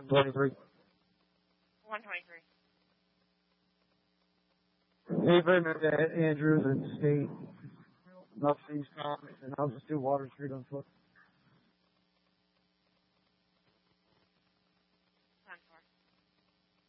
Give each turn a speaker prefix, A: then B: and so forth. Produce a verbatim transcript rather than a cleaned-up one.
A: one twenty-three.
B: one twenty-three.
A: Even at Andrews and State, Northeast Comics, and I'll just do Water Street on foot.